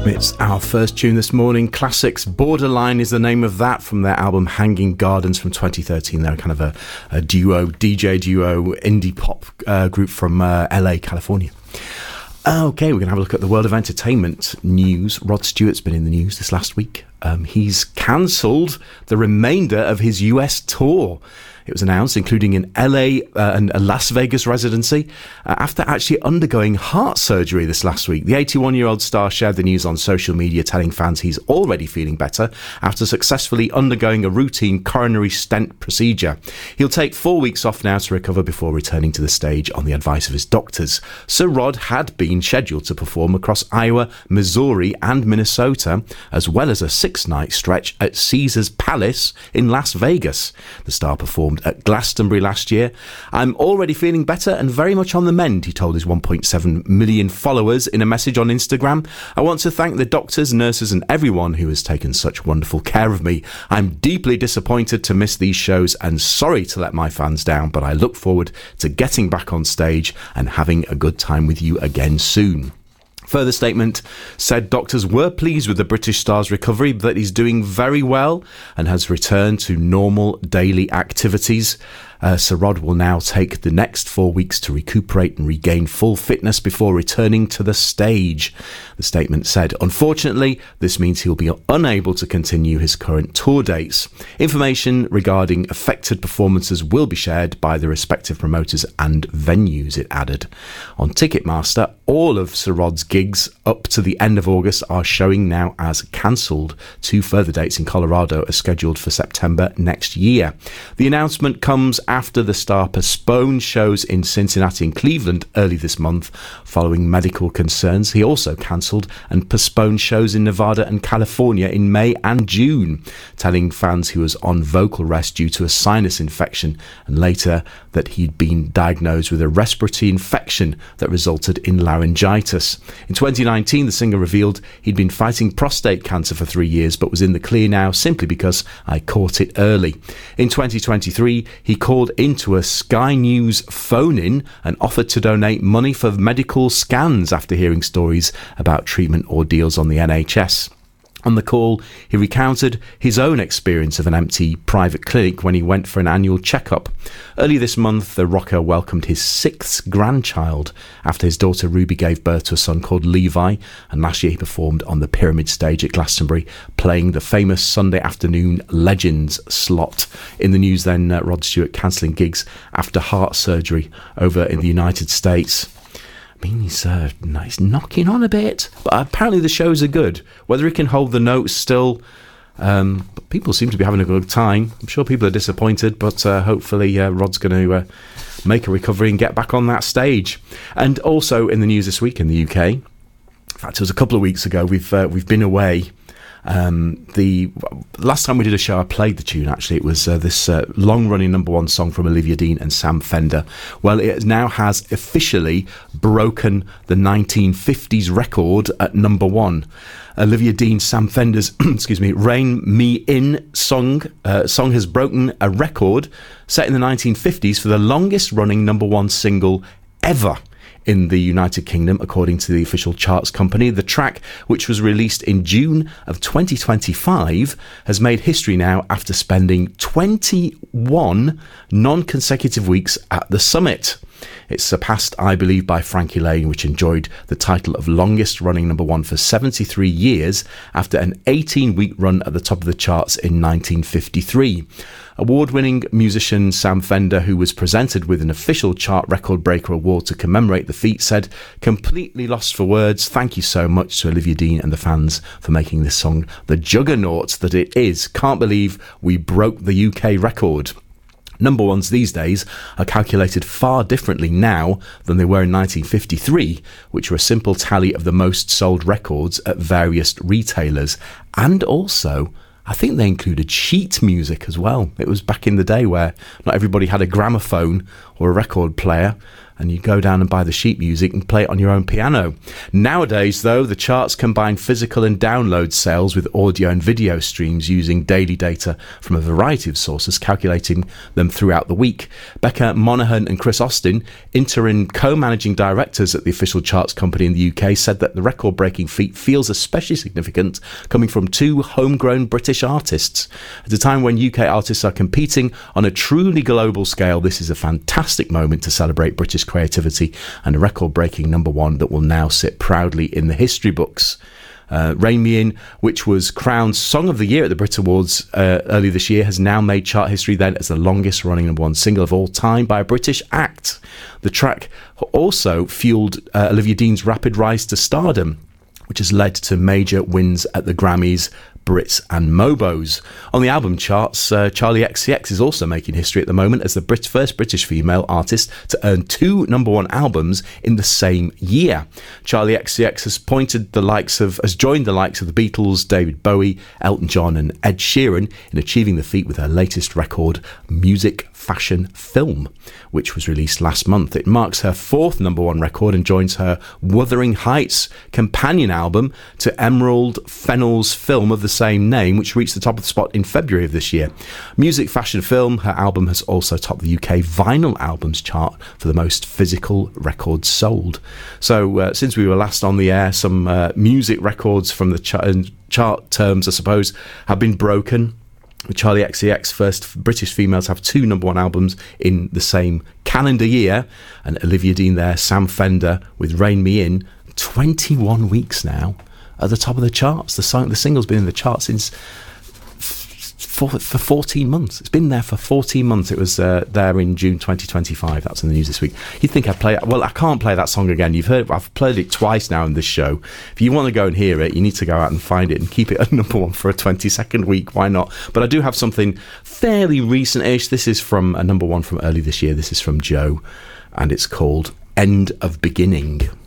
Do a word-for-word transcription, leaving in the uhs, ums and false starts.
It's our first tune this morning. Classics Borderline is the name of that, from their album Hanging Gardens from twenty thirteen. They're kind of a, a duo, D J duo, indie pop uh, group from uh, L A, California. Okay, we're going to have a look at the world of entertainment news. Rod Stewart's been in the news this last week. Um, he's cancelled the remainder of his U S tour. It was announced, including an L A uh, and a Las Vegas residency, uh, after actually undergoing heart surgery this last week. The eighty-one-year-old star shared the news on social media, telling fans he's already feeling better after successfully undergoing a routine coronary stent procedure. He'll take four weeks off now to recover before returning to the stage on the advice of his doctors. Sir Rod had been scheduled to perform across Iowa, Missouri and Minnesota, as well as a six-night stretch at Caesars Palace in Las Vegas. The star performed at Glastonbury last year. "I'm already feeling better and very much on the mend," he told his one point seven million followers in a message on Instagram. "I want to thank the doctors, nurses and everyone who has taken such wonderful care of me. I'm deeply disappointed to miss these shows and sorry to let my fans down, but I look forward to getting back on stage and having a good time with you again soon." Further statement said doctors were pleased with the British star's recovery, that he's doing very well and has returned to normal daily activities. Uh, Sir Rod will now take the next four weeks to recuperate and regain full fitness before returning to the stage. The statement said, "Unfortunately, this means he'll be unable to continue his current tour dates. Information regarding affected performances will be shared by the respective promoters and venues," it added. On Ticketmaster, all of Sir Rod's gigs up to the end of August are showing now as cancelled. Two further dates in Colorado are scheduled for September next year. The announcement comes after the star postponed shows in Cincinnati and Cleveland early this month following medical concerns. He also cancelled and postponed shows in Nevada and California in May and June, telling fans he was on vocal rest due to a sinus infection, and later that he'd been diagnosed with a respiratory infection that resulted in laryngitis. In twenty nineteen, the singer revealed he'd been fighting prostate cancer for three years but was in the clear now simply because "I caught it early." In twenty twenty-three, he called into a Sky News phone-in and offered to donate money for medical scans after hearing stories about treatment ordeals on the N H S. On the call, he recounted his own experience of an empty private clinic when he went for an annual checkup. Early this month, the rocker welcomed his sixth grandchild after his daughter Ruby gave birth to a son called Levi, and last year he performed on the Pyramid stage at Glastonbury, playing the famous Sunday afternoon Legends slot. In the news then, uh, Rod Stewart cancelling gigs after heart surgery over in the United States. I mean, he's, uh, he's knocking on a bit, but apparently the shows are good. Whether he can hold the notes still, um, but people seem to be having a good time. I'm sure people are disappointed, but uh, hopefully uh, Rod's going to uh, make a recovery and get back on that stage. And also in the news this week in the U K, in fact, it was a couple of weeks ago, we've uh, we've been away. Um, the last time we did a show, I played the tune, actually. It was uh, this uh, long-running number one song from Olivia Dean and Sam Fender. Well, it now has officially broken the nineteen fifties record at number one. Olivia Dean, Sam Fender's, excuse me, Rain Me In song, uh, song has broken a record set in the nineteen fifties for the longest-running number one single ever in the United Kingdom, according to the official charts company. The track, which was released in June of twenty twenty-five, has made history now after spending twenty-one non-consecutive weeks at the summit. It's surpassed, I Believe, by Frankie Lane, which enjoyed the title of longest running number one for seventy-three years after an eighteen-week run at the top of the charts in nineteen fifty-three. Award-winning musician Sam Fender, who was presented with an official chart record breaker award to commemorate the feat, said, "Completely lost for words. Thank you so much to Olivia Dean and the fans for making this song the juggernaut that it is. Can't believe we broke the U K record." Number ones these days are calculated far differently now than they were in nineteen fifty-three, which were a simple tally of the most sold records at various retailers. And also, I think they included sheet music as well. It was back in the day where not everybody had a gramophone or a record player. and you go down and buy the sheet music and play it on your own piano. Nowadays, though, the charts combine physical and download sales with audio and video streams using daily data from a variety of sources, calculating them throughout the week. Becca Monaghan and Chris Austin, interim co-managing directors at the official charts company in the U K, said that the record-breaking feat feels especially significant coming from two homegrown British artists. At a time when U K artists are competing on a truly global scale, this is a fantastic moment to celebrate British creativity and a record-breaking number one that will now sit proudly in the history books. Uh, Rain Me In, which was crowned Song of the Year at the Brit Awards uh, earlier this year, has now made chart history then as the longest running number one single of all time by a British act. The track also fueled uh, Olivia Dean's rapid rise to stardom, which has led to major wins at the Grammys, Brits and Mobos. On the album charts, uh, Charli X C X is also making history at the moment as the Brit- first British female artist to earn two number one albums in the same year. Charli X C X has pointed the likes of has joined the likes of the Beatles, David Bowie, Elton John and Ed Sheeran in achieving the feat with her latest record, Music Fashion Film, which was released last month. It marks her fourth number one record and joins her Wuthering Heights companion album to Emerald Fennell's film of the same name, which reached the top of the spot in February of this year. Music Fashion Film, her album has also topped the U K vinyl albums chart for the most physical records sold. So uh, since we were last on the air, some uh, music records from the ch- chart terms, I suppose, have been broken. With Charli X C X, first British females have two number one albums in the same calendar year, and Olivia Dean there, Sam Fender with Rain Me In, twenty-one weeks now at the top of the charts. The song, the single's been in the charts since for, for fourteen months. It's been there for fourteen months. It was uh, there in June twenty twenty-five. That's in the news this week. You'd think I'd play it. Well, I can't play that song again. You've heard, I've played it twice now in this show. If you want to go and hear it, you need to go out and find it and keep it at number one for a twenty-second week. Why not? But I do have something fairly recent-ish. This is from a number one from early this year. This is from Joe, and it's called End of Beginning.